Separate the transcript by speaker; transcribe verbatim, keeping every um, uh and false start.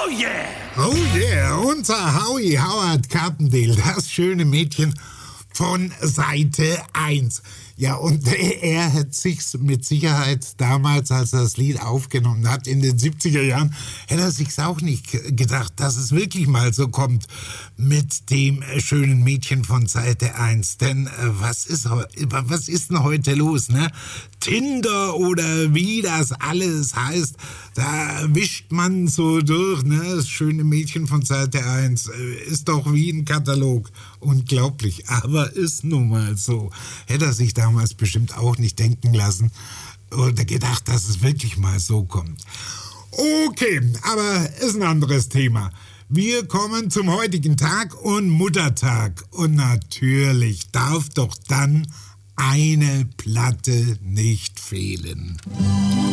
Speaker 1: Oh yeah!
Speaker 2: Oh yeah, unser Howie Howard Carpendale, das schöne Mädchen von Seite eins. Ja, und er hat sich mit Sicherheit damals, als er das Lied aufgenommen hat, in den siebziger Jahren, hätte er sich's auch nicht gedacht, dass es wirklich mal so kommt mit dem schönen Mädchen von Seite eins. Denn äh, was ist, was ist denn heute los, ne? Tinder oder wie das alles heißt, da wischt man so durch, ne? Das schöne Mädchen von Seite eins äh, ist doch wie ein Katalog. Unglaublich, aber ist nun mal so. Hätte er sich damals bestimmt auch nicht denken lassen oder gedacht, dass es wirklich mal so kommt. Okay, aber ist ein anderes Thema. Wir kommen zum heutigen Tag und Muttertag. Und natürlich darf doch dann eine Platte nicht fehlen.